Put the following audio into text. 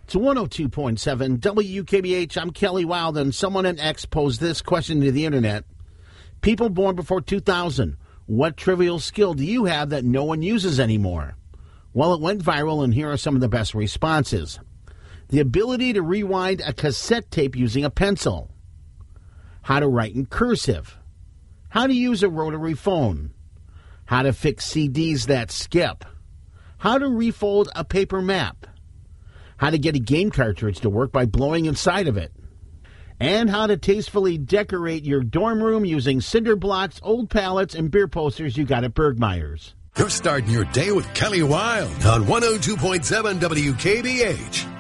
It's 102.7 WKBH. I'm Kelly Wild, and someone in X posed this question to the internet. People born before 2000, what trivial skill do you have that no one uses anymore? Well, it went viral, and here are some of the best responses. The ability to rewind a cassette tape using a pencil. How to write in cursive. How to use a rotary phone. How to fix CDs that skip. How to refold a paper map. How to get a game cartridge to work by blowing inside of it. And how to tastefully decorate your dorm room using cinder blocks, old pallets, and beer posters you got at Bergmeyer's. You're starting your day with Kelly Wild on 102.7 WKBH.